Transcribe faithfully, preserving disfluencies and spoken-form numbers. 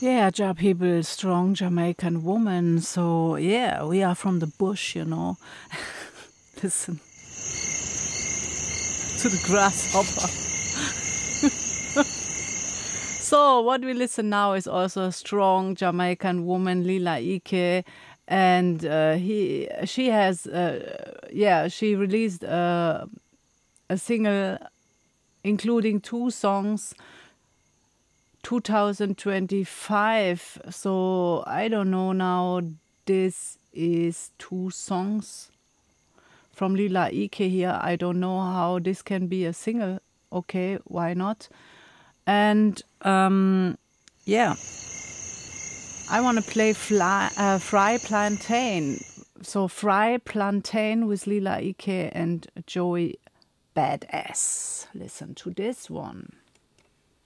Yeah, Ja people, strong Jamaican woman. So yeah, we are from the bush, you know. Listen to the grasshopper. So what we listen now is also a strong Jamaican woman, Lila Ike, and uh, he she has uh, yeah she released uh, a single including two songs two thousand twenty-five. So I don't know now. This is two songs from Lila Ike here. I don't know how this can be a single. Okay, why not? And um, yeah, I want to play fly, uh, Fry Plantain. So Fry Plantain with Lila Ike and Joey Badass. Listen to this one.